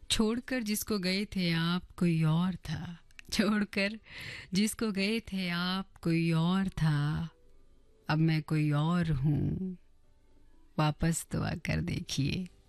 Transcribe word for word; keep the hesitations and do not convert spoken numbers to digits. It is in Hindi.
छोड़कर जिसको गए थे आप कोई और था, छोड़कर जिसको गए थे आप कोई और था, अब मैं कोई और हूँ, वापस तो आकर देखिए।